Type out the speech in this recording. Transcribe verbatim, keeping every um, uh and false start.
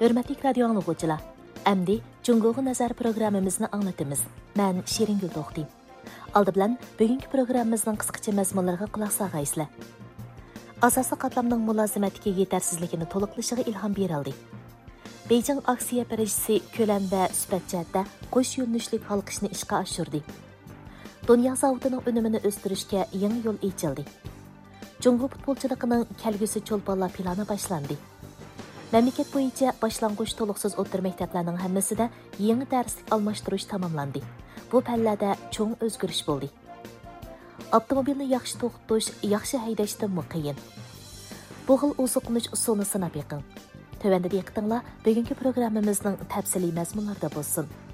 Hörmətli radio anlıqçılar, əmdi Cungoğa Nazar proqramımızını anlatımız. Mən Şeringül Toxti. Aldı bilan bugünkü proqramımızın qısqacha məzmunlarına qulaq sağaysızlar. Asaslı qatlamның mülazimətdəki yetersizligini toluqlışığa ilham berildi. Beijing aksiya birjisi ko'lam va sifat jihatda qo'sh yo'nalishlik halqishni ishga oshirdi. Dünya zavodining unumini o'stirishga yangi yo'l ochildi. Jungo futbolchiligining kelgusi cho'lponlar plani boshlandi. Mamlakat bo'yicha boshlang'ich to'liqsiz o'rta maktablarning hammasida yangi darslik almashtirish tamomlandi. Bu pallarda cho'ng o'zgarish bo'ldi. Avtomobilni yaxshi to'xtatish, yaxshi haydashdan qiyin. Bu xil oziqlanish usulini sinab yiqing. Tövəndə diqqətinizlə bugünkü proqramımızın təfsili məzmunlarda bo'lsin.